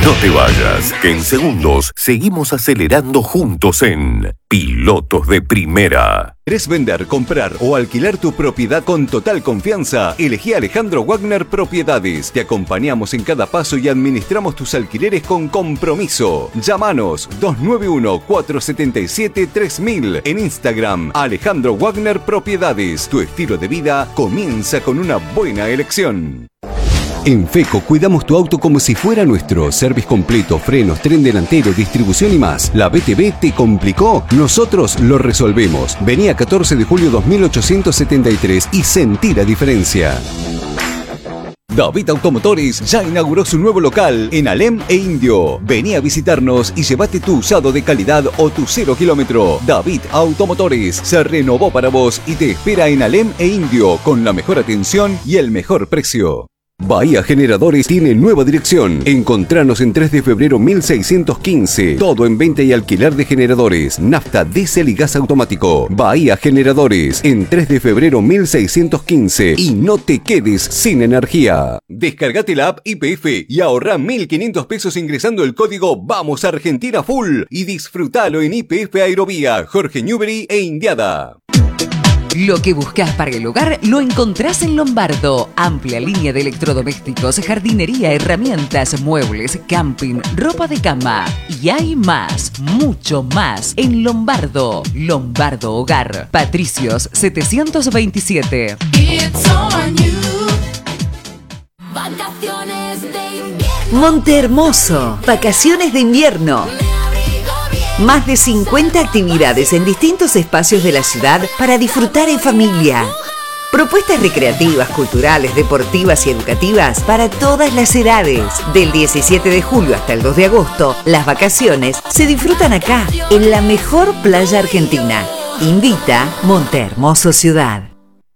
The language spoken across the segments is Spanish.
No te vayas, que en segundos seguimos acelerando juntos en Pilotos de Primera. ¿Querés vender, comprar o alquilar tu propiedad con total confianza? Elegí Alejandro Wagner Propiedades. Te acompañamos en cada paso y administramos tus alquileres con compromiso. Llámanos 291-477-3000. En Instagram, Alejandro Wagner Propiedades. Tu estilo de vida comienza con una buena elección. En FECO cuidamos tu auto como si fuera nuestro. Service completo, frenos, tren delantero, distribución y más. ¿La BTV te complicó? Nosotros lo resolvemos. Vení a 14 de julio 2873 y sentí la diferencia. David Automotores ya inauguró su nuevo local en Alem e Indio. Vení a visitarnos y llévate tu usado de calidad o tu 0 kilómetro. David Automotores se renovó para vos y te espera en Alem e Indio con la mejor atención y el mejor precio. Bahía Generadores tiene nueva dirección. Encontranos en 3 de febrero 1615. Todo en venta y alquiler de generadores, nafta, diésel y gas automático. Bahía Generadores en 3 de febrero 1615. Y no te quedes sin energía. Descargate la app YPF y ahorrá 1.500 pesos ingresando el código Vamos Argentina Full y disfrutalo en YPF Aerovía, Jorge Newbery e Indiada. Lo que buscas para el hogar lo encontrás en Lombardo. Amplia línea de electrodomésticos, jardinería, herramientas, muebles, camping, ropa de cama. Y hay más, mucho más en Lombardo. Lombardo Hogar. Patricios 727. Monte Hermoso. Vacaciones de invierno. Más de 50 actividades en distintos espacios de la ciudad para disfrutar en familia. Propuestas recreativas, culturales, deportivas y educativas para todas las edades. Del 17 de julio hasta el 2 de agosto, las vacaciones se disfrutan acá, en la mejor playa argentina. Invita Monte Hermoso Ciudad.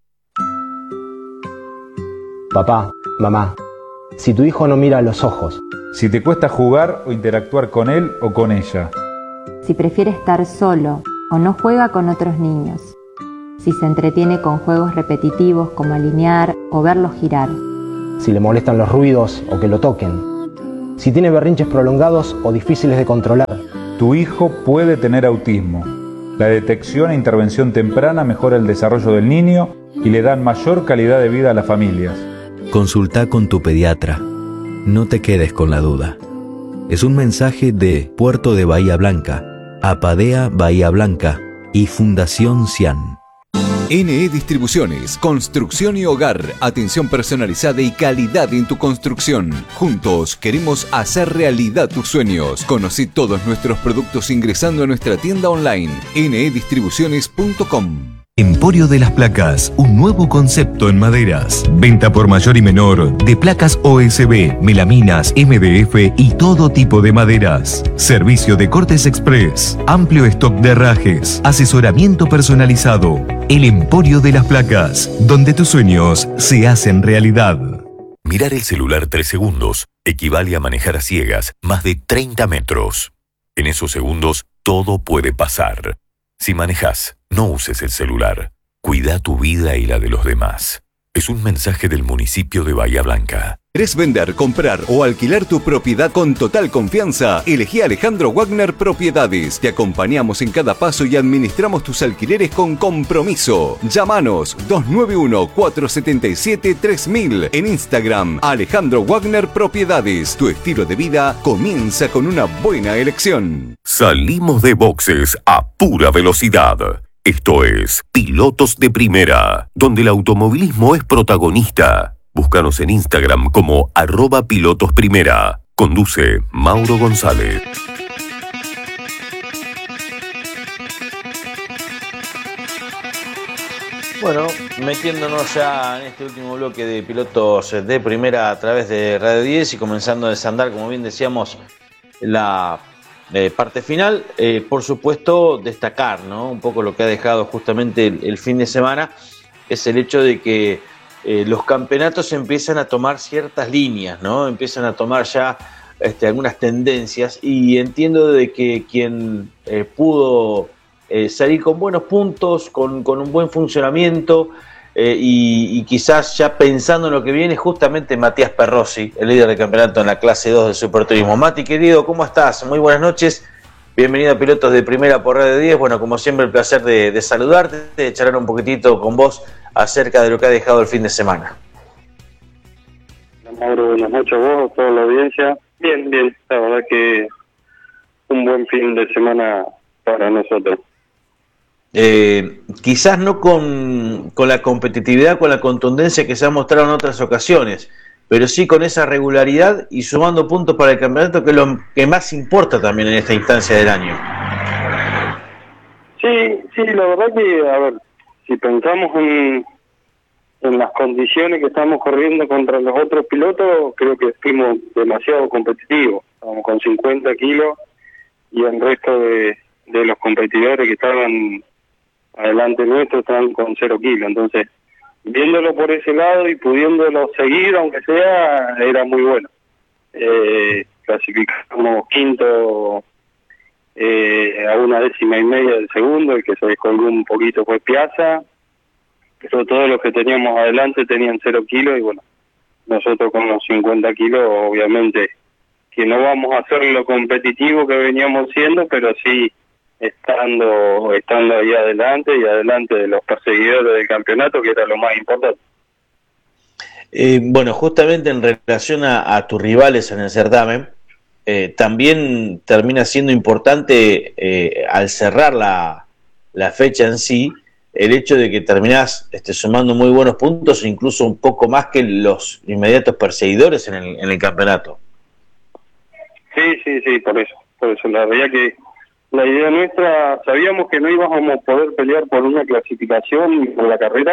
Papá, mamá, si tu hijo no mira a los ojos, si te cuesta jugar o interactuar con él o con ella, si prefiere estar solo o no juega con otros niños, si se entretiene con juegos repetitivos como alinear o verlos girar, si le molestan los ruidos o que lo toquen, si tiene berrinches prolongados o difíciles de controlar. Tu hijo puede tener autismo. La detección e intervención temprana mejora el desarrollo del niño y le dan mayor calidad de vida a las familias. Consulta con tu pediatra. No te quedes con la duda. Es un mensaje de Puerto de Bahía Blanca, Apadea Bahía Blanca y Fundación Cian. NE Distribuciones, construcción y hogar, atención personalizada y calidad en tu construcción. Juntos queremos hacer realidad tus sueños. Conocí todos nuestros productos ingresando a nuestra tienda online, nedistribuciones.com. Emporio de las Placas, un nuevo concepto en maderas. Venta por mayor y menor de placas OSB, melaminas, MDF y todo tipo de maderas. Servicio de cortes express, amplio stock de herrajes, asesoramiento personalizado. El Emporio de las Placas, donde tus sueños se hacen realidad. Mirar el celular 3 segundos equivale a manejar a ciegas más de 30 metros. En esos segundos todo puede pasar. Si manejas, no uses el celular. Cuida tu vida y la de los demás. Es un mensaje del municipio de Bahía Blanca. ¿Querés vender, comprar o alquilar tu propiedad con total confianza? Elegí Alejandro Wagner Propiedades. Te acompañamos en cada paso y administramos tus alquileres con compromiso. Llámanos 291-477-3000. En Instagram, Alejandro Wagner Propiedades. Tu estilo de vida comienza con una buena elección. Salimos de boxes a pura velocidad. Esto es Pilotos de Primera, donde el automovilismo es protagonista. Búscanos en Instagram como @pilotosprimera. Conduce Mauro González. Bueno, metiéndonos ya en este último bloque de Pilotos de Primera a través de Radio 10 y comenzando a desandar, como bien decíamos, la parte final. Por supuesto, destacar, ¿no?, un poco lo que ha dejado justamente el fin de semana, es el hecho de que los campeonatos empiezan a tomar ciertas líneas, ¿no? Empiezan a tomar ya algunas tendencias, y entiendo de que quien pudo salir con buenos puntos, con un buen funcionamiento, y quizás ya pensando en lo que viene, justamente Matías Perrossi, el líder del campeonato en la clase 2 del Superturismo. Mati, querido, ¿cómo estás? Muy buenas noches. Bienvenido a Pilotos de Primera por Radio 10. Bueno, como siempre, el placer de saludarte, de charlar un poquitito con vos acerca de lo que ha dejado el fin de semana. Mauro, buenas noches a vos, a toda la audiencia. Bien, la verdad que un buen fin de semana para nosotros. Quizás no con la competitividad, con la contundencia que se ha mostrado en otras ocasiones, pero sí con esa regularidad y sumando puntos para el campeonato, que es lo que más importa también en esta instancia del año. Sí, la verdad que, a ver, si pensamos en las condiciones que estamos corriendo contra los otros pilotos, creo que fuimos demasiado competitivos. Estábamos con 50 kilos y el resto de los competidores que estaban adelante nuestro estaban con 0 kilos. Entonces, viéndolo por ese lado y pudiéndolo seguir, aunque sea, era muy bueno. Clasificamos quinto a 1 décima y media del segundo, el que se descolgó un poquito fue Piazza, pero todos los que teníamos adelante tenían 0 kilos y bueno, nosotros con los 50 kilos, obviamente que no vamos a ser lo competitivo que veníamos siendo, pero sí estando ahí adelante y adelante de los perseguidores del campeonato, que era lo más importante. Bueno, justamente en relación a tus rivales en el certamen, también termina siendo importante al cerrar la fecha en sí, el hecho de que terminás sumando muy buenos puntos, incluso un poco más que los inmediatos perseguidores en el campeonato. Sí, por eso. La realidad que la idea nuestra, sabíamos que no íbamos a poder pelear por una clasificación ni por la carrera,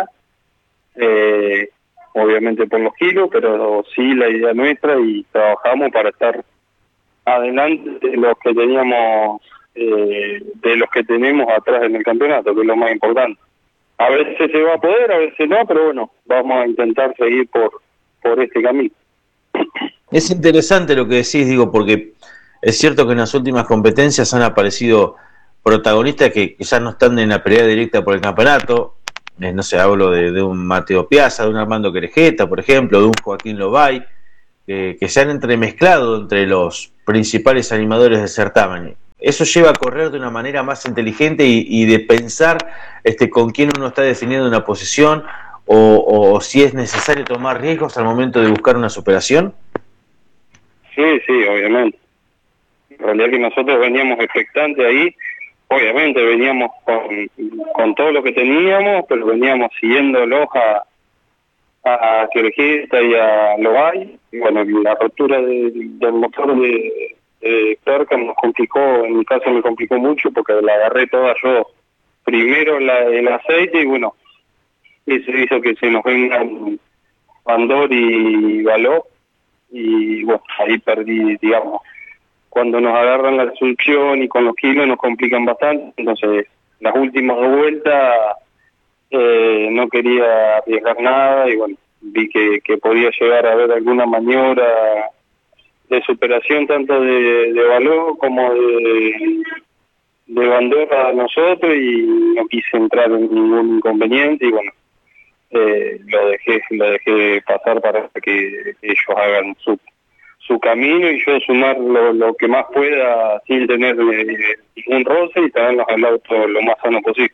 obviamente por los kilos, pero sí la idea nuestra y trabajamos para estar adelante de los que teníamos, de los que tenemos atrás en el campeonato, que es lo más importante. A veces se va a poder, a veces no, pero bueno, vamos a intentar seguir por este camino. Es interesante lo que decís, digo, porque es cierto que en las últimas competencias han aparecido protagonistas que quizás no están en la pelea directa por el campeonato. No sé, hablo de un Mateo Piazza, de un Armando Querejeta, por ejemplo, de un Joaquín Lobay, que se han entremezclado entre los principales animadores del certamen. Eso lleva a correr de una manera más inteligente y de pensar con quién uno está definiendo una posición o si es necesario tomar riesgos al momento de buscar una superación. Sí, obviamente. En realidad que nosotros veníamos expectantes ahí, obviamente veníamos con todo lo que teníamos, pero veníamos siguiéndolos a Querejeta y a Lobay, y bueno, la rotura del motor de Perca nos complicó, en mi caso me complicó mucho porque la agarré toda yo primero el aceite y bueno, eso hizo que se nos vengan Bandor y Baló y bueno, ahí perdí, digamos, cuando nos agarran la succión y con los kilos nos complican bastante, entonces las últimas 2 vueltas no quería arriesgar nada y bueno, vi que podía llegar a haber alguna maniobra de superación tanto de Baló como de Bandera a nosotros y no quise entrar en ningún inconveniente y bueno, lo dejé pasar para que ellos hagan su camino y yo sumar lo que más pueda sin tener ningún roce y traernos al auto lo más sano posible.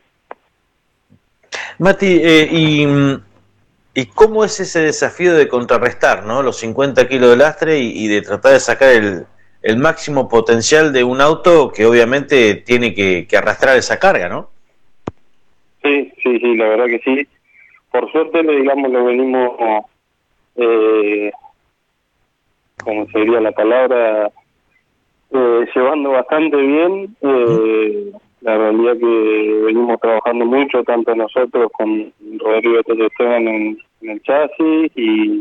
Mati, ¿y cómo es ese desafío de contrarrestar, ¿no?, los 50 kilos de lastre y de tratar de sacar el máximo potencial de un auto que obviamente tiene que arrastrar esa carga, ¿no? Sí, la verdad que sí. Por suerte, digamos, lo venimos, como sería la palabra, llevando bastante bien. La realidad que venimos trabajando mucho, tanto nosotros con Rodrigo Esteban en el chasis y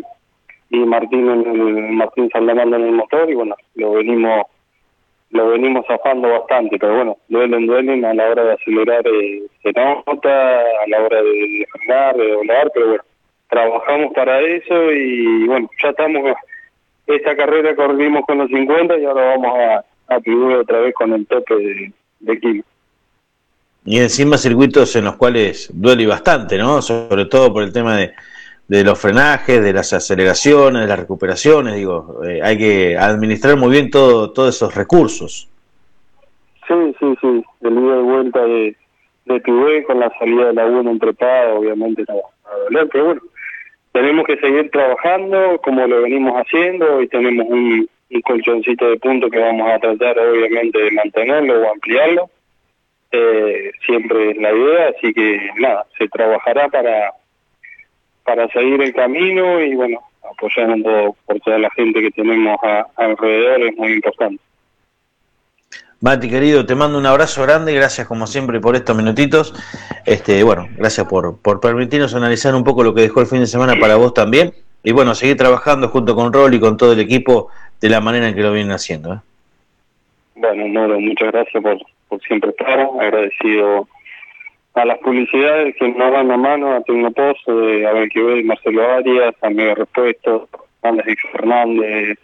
Martín Saldamanda en el motor, y bueno, lo venimos zafando bastante, pero bueno, duelen a la hora de acelerar se nota, a la hora de frenar, de doblar, pero bueno, trabajamos para eso y bueno, ya estamos, esta carrera corrimos con los 50 y ahora vamos a pivotar otra vez con el tope de kilo. Y encima circuitos en los cuales duele bastante, ¿no? Sobre todo por el tema de los frenajes, de las aceleraciones, de las recuperaciones, digo, hay que administrar muy bien todos esos recursos. Sí, el ida y vuelta de Tubé con la salida de la U en Entrepada, obviamente no va a doler, pero bueno, tenemos que seguir trabajando como lo venimos haciendo y tenemos un colchoncito de puntos que vamos a tratar obviamente de mantenerlo o ampliarlo, siempre es la idea, así que nada, se trabajará para seguir el camino y bueno, apoyando por toda la gente que tenemos alrededor es muy importante. Mati, querido, te mando un abrazo grande y gracias como siempre por estos minutitos. Bueno, gracias por permitirnos analizar un poco lo que dejó el fin de semana para vos también. Y bueno, seguir trabajando junto con Rol y con todo el equipo de la manera en que lo vienen haciendo. Bueno, Noro, muchas gracias por siempre estar. Agradecido a las publicidades que nos dan la mano, a Tecnopost, a Belquibel, Marcelo Arias, a Mega Repuestos, a Andrés Fernández,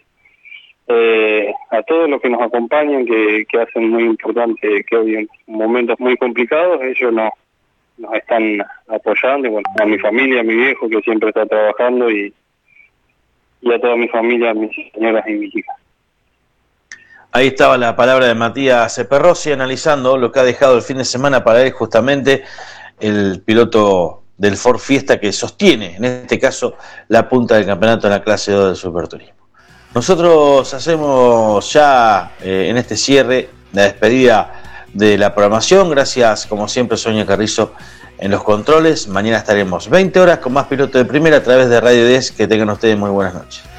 a todos los que nos acompañan, que hacen muy importante que hoy en momentos muy complicados ellos nos están apoyando, y bueno, a mi familia, a mi viejo que siempre está trabajando y a toda mi familia, a mis señoras y mis hijas. Ahí estaba la palabra de Matías Perrossi analizando lo que ha dejado el fin de semana para él justamente el piloto del Ford Fiesta que sostiene, en este caso, la punta del campeonato en la clase 2 del Superturismo. Nosotros hacemos ya en este cierre la despedida de la programación. Gracias, como siempre, Sonia Carrizo en los controles. Mañana estaremos 20 horas con más piloto de primera a través de Radio 10. Que tengan ustedes muy buenas noches.